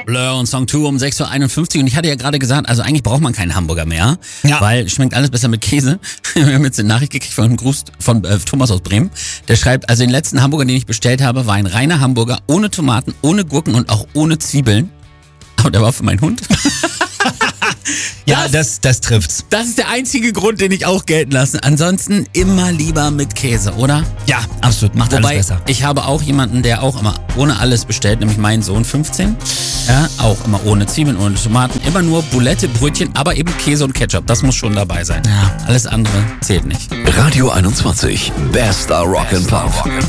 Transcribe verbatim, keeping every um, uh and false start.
Blur und Song zwei um sechs Uhr einundfünfzig und ich hatte ja gerade gesagt, also eigentlich braucht man keinen Hamburger mehr, Ja. weil schmeckt alles besser mit Käse. Wir haben jetzt eine Nachricht gekriegt von, einem Gruß von äh, Thomas aus Bremen, der schreibt, also den letzten Hamburger, den ich bestellt habe, war ein reiner Hamburger, ohne Tomaten, ohne Gurken und auch ohne Zwiebeln. Aber der war für meinen Hund. Ja, das, das trifft's. Das ist der einzige Grund, den ich auch gelten lasse. Ansonsten immer lieber mit Käse, oder? Ja, absolut. Macht Wobei, alles besser. ich habe auch jemanden, der auch immer ohne alles bestellt, nämlich meinen Sohn fünfzehn. Ja, auch immer ohne Zwiebeln, ohne Tomaten. Immer nur Boulette, Brötchen, aber eben Käse und Ketchup. Das muss schon dabei sein. Ja. Alles andere zählt nicht. Radio einundzwanzig, bester Rock and Pop.